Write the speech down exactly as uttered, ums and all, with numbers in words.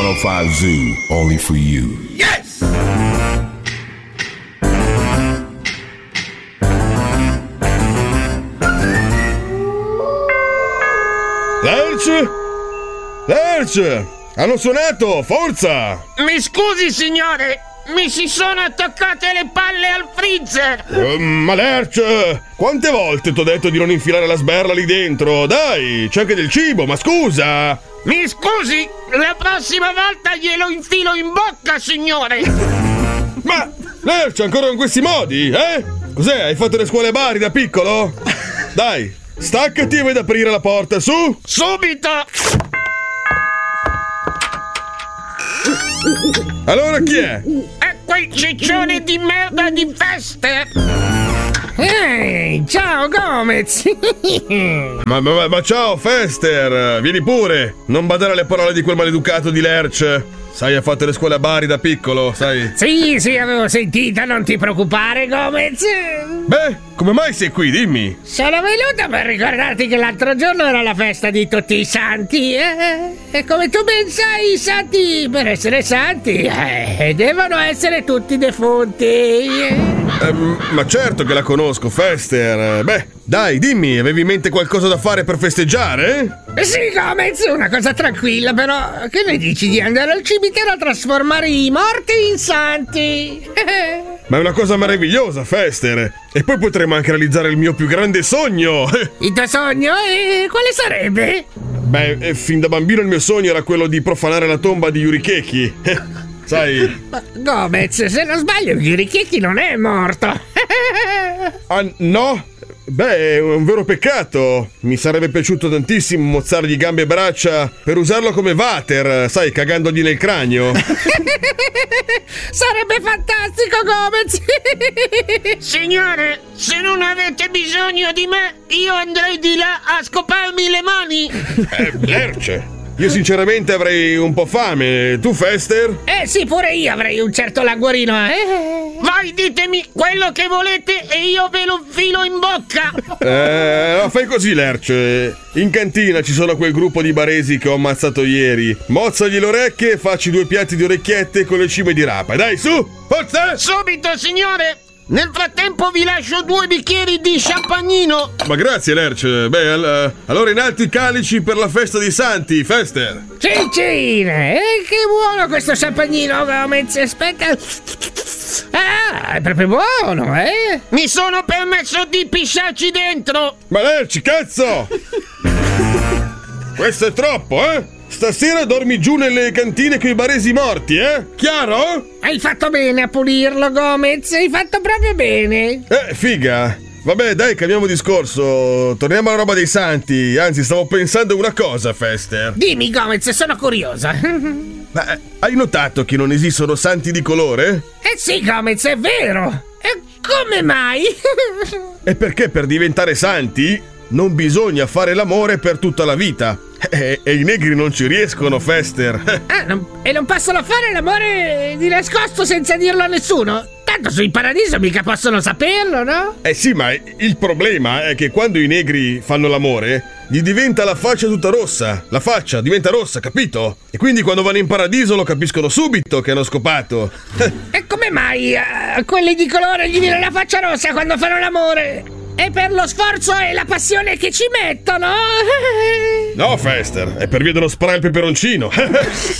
oh five Zoo, only for you. Yes! Lerch? Lerch! Hanno suonato, forza! Mi scusi, signore, mi si sono attaccate le palle al freezer! Uh, ma Lerch, quante volte t'ho detto di non infilare la sberla lì dentro? Dai, c'è anche del cibo, ma scusa! Mi scusi, la prossima volta glielo infilo in bocca, signore! Ma, Lerch, ancora con questi modi, eh? Cos'è, hai fatto le scuole a Bari da piccolo? Dai, staccati e vai ad aprire la porta, su! Subito! Allora chi è? È quel ciccione di merda di Fester! Ehi, ciao Gomez! ma, ma, ma ciao Fester, vieni pure! Non badare alle parole di quel maleducato di Lerch. Sai, ha fatto le scuole a Bari da piccolo, sai? Sì, sì, avevo sentito, non ti preoccupare, Gomez. Beh, come mai sei qui, dimmi? Sono venuta per ricordarti che l'altro giorno era la festa di tutti i santi, eh? E come tu ben sai, i santi, per essere santi, eh, devono essere tutti defunti. Eh, ma certo che la conosco, Fester. Beh, dai, dimmi, avevi in mente qualcosa da fare per festeggiare? Sì, Gomez, una cosa tranquilla, però. Che ne dici di andare al cimitero a trasformare i morti in santi? Ma è una cosa meravigliosa, Fester. E poi potremo anche realizzare il mio più grande sogno. Il tuo sogno? E quale sarebbe? Beh, fin da bambino il mio sogno era quello di profanare la tomba di Yurikeki. Sai? Ma, Gomez, se non sbaglio, Yurikeki non è morto. Ah, no? Beh, è un vero peccato. Mi sarebbe piaciuto tantissimo mozzargli gambe e braccia per usarlo come water, sai, cagandogli nel cranio. Sarebbe fantastico, Gomez. Signore, se non avete bisogno di me, io andrei di là a scoparmi le mani. Eh, Lerch, io sinceramente avrei un po' fame. Tu, Fester? Eh sì, pure io avrei un certo languorino, eh. Vai, ditemi quello che volete e io ve lo filo in bocca. Eh, fai così, Lerch. In cantina ci sono quel gruppo di baresi che ho ammazzato ieri. Mozzagli le orecchie e facci due piatti di orecchiette con le cime di rapa. Dai, su, forza! Subito, signore. Nel frattempo vi lascio due bicchieri di champagnino. Ma grazie, Lerch. Beh, all- allora in alto i calici per la festa dei santi, Fester. Cincine, eh, che buono questo champagnino, Gomez. Aspetta. Ah, è proprio buono, eh? Mi sono permesso di pisciarci dentro. Ma Lerch, cazzo! Questo è troppo, eh? Stasera dormi giù nelle cantine coi baresi morti, eh? Chiaro? Hai fatto bene a pulirlo, Gomez. Hai fatto proprio bene. Eh, figa. Vabbè, dai, cambiamo discorso. Torniamo alla roba dei santi. Anzi, stavo pensando una cosa, Fester. Dimmi, Gomez, sono curiosa. Ma hai notato che non esistono santi di colore? Eh sì, Gomez, è vero. E come mai? E perché per diventare santi non bisogna fare l'amore per tutta la vita. E, e i negri non ci riescono, Fester. Ah, non, e non possono fare l'amore di nascosto senza dirlo a nessuno? Tanto sui paradiso mica possono saperlo, no? Eh sì, ma il problema è che quando i negri fanno l'amore gli diventa la faccia tutta rossa. La faccia diventa rossa, capito? E quindi quando vanno in paradiso lo capiscono subito che hanno scopato. E come mai a quelli di colore gli viene la faccia rossa quando fanno l'amore? È per lo sforzo e la passione che ci mettono? No, Fester, è per via dello spray al peperoncino.